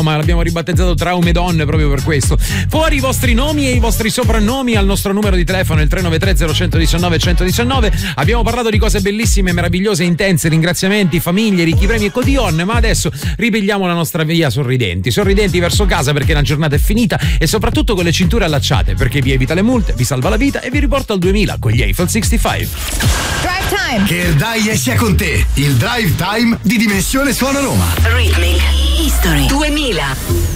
trauma, l'abbiamo ribattezzato Traume Donne proprio per questo. Fuori i vostri nomi e i vostri soprannomi al nostro numero di telefono, il 393 0119 119. Abbiamo parlato di cose bellissime, meravigliose, intense, ringraziamenti, famiglie, ricchi premi e cotillon, ma adesso ripigliamo la nostra via sorridenti verso casa, perché la giornata è finita, e soprattutto con le cinture allacciate, perché vi evita le multe, vi salva la vita e vi riporta al 2000 con gli Eiffel 65. Drive Time. Che il Dai sia con te, il Drive Time di Dimensione Suono Roma. Rhythmic History 2000.